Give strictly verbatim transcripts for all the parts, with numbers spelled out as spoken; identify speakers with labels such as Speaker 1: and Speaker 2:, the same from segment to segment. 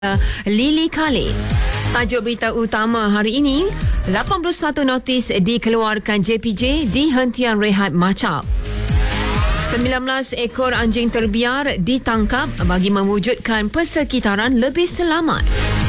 Speaker 1: Lily Khalid. Tajuk berita utama hari ini, lapan puluh satu notis dikeluarkan J P J di hentian rehat Machap. sembilan belas ekor anjing terbiar ditangkap bagi mewujudkan persekitaran lebih selamat.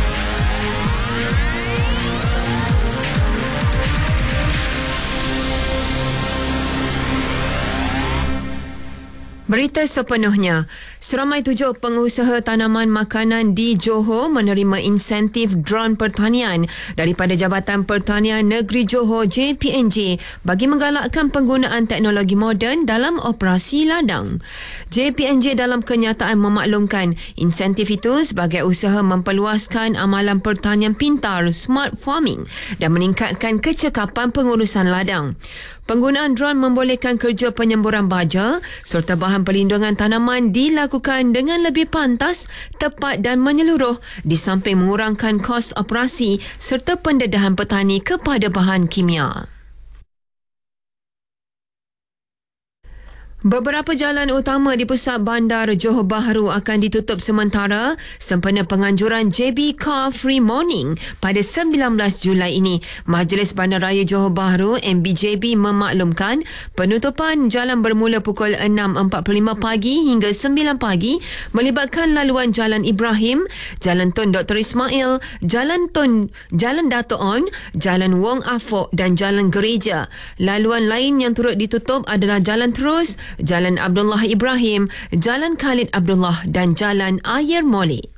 Speaker 1: Berita sepenuhnya, seramai tujuh pengusaha tanaman makanan di Johor menerima insentif dron pertanian daripada Jabatan Pertanian Negeri Johor J P N J bagi menggalakkan penggunaan teknologi moden dalam operasi ladang. J P N J dalam kenyataan memaklumkan insentif itu sebagai usaha memperluaskan amalan pertanian pintar smart farming dan meningkatkan kecekapan pengurusan ladang. Penggunaan dron membolehkan kerja penyemburan baja serta bahan perlindungan tanaman dilakukan dengan lebih pantas, tepat dan menyeluruh di samping mengurangkan kos operasi serta pendedahan petani kepada bahan kimia. Beberapa jalan utama di pusat bandar Johor Bahru akan ditutup sementara sempena penganjuran J B Car Free Morning pada sembilan belas Julai ini. Majlis Bandaraya Johor Bahru M B J B memaklumkan penutupan jalan bermula pukul enam empat puluh lima pagi hingga sembilan pagi melibatkan laluan Jalan Ibrahim, Jalan Tun Doktor Ismail, Jalan Tun, Jalan Dato' On, Jalan Wong Afok dan Jalan Gereja. Laluan lain yang turut ditutup adalah Jalan Terus, Jalan Abdullah Ibrahim, Jalan Khalid Abdullah dan Jalan Ayer Molek.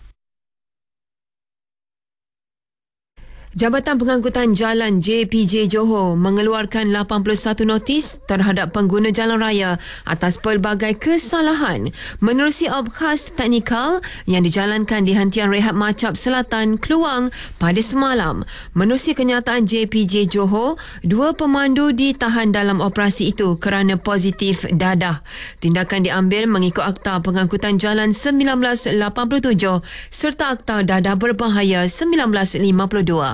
Speaker 1: Jabatan Pengangkutan Jalan J P J Johor mengeluarkan lapan puluh satu notis terhadap pengguna jalan raya atas pelbagai kesalahan menerusi obkhas teknikal yang dijalankan di hentian rehat Machap Selatan, Kluang pada semalam. Menerusi kenyataan J P J Johor, dua pemandu ditahan dalam operasi itu kerana positif dadah. Tindakan diambil mengikut Akta Pengangkutan Jalan sembilan belas lapan puluh tujuh serta Akta Dadah Berbahaya sembilan belas lima puluh dua.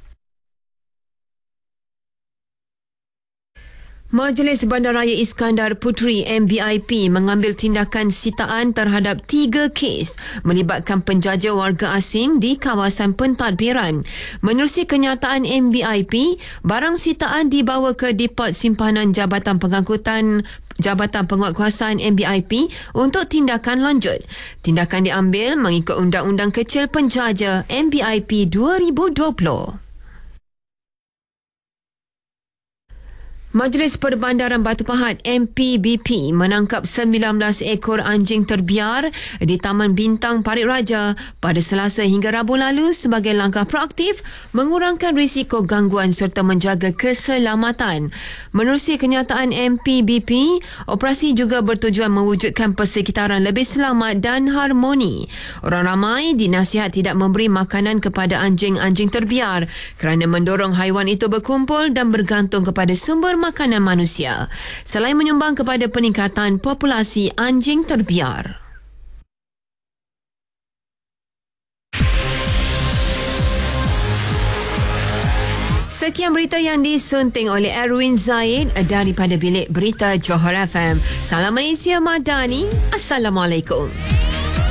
Speaker 1: Majlis Bandaraya Iskandar Puteri M B I P mengambil tindakan sitaan terhadap tiga kes melibatkan penjaja warga asing di kawasan pentadbiran. Menerusi kenyataan M B I P, barang sitaan dibawa ke Depot Simpanan Jabatan Pengangkutan Jabatan Penguatkuasaan M B I P untuk tindakan lanjut. Tindakan diambil mengikut Undang-Undang Kecil Penjaja M B I P dua ribu dua puluh. Majlis Perbandaran Batu Pahat M P B P menangkap sembilan belas ekor anjing terbiar di Taman Bintang Parit Raja pada Selasa hingga Rabu lalu sebagai langkah proaktif mengurangkan risiko gangguan serta menjaga keselamatan. Menerusi kenyataan M P B P, operasi juga bertujuan mewujudkan persekitaran lebih selamat dan harmoni. Orang ramai dinasihat tidak memberi makanan kepada anjing-anjing terbiar kerana mendorong haiwan itu berkumpul dan bergantung kepada sumber makanan manusia, selain menyumbang kepada peningkatan populasi anjing terbiar. Sekian berita yang disunting oleh Erwin Zaid daripada Bilik Berita Johor F M. Salam Malaysia Madani. Assalamualaikum.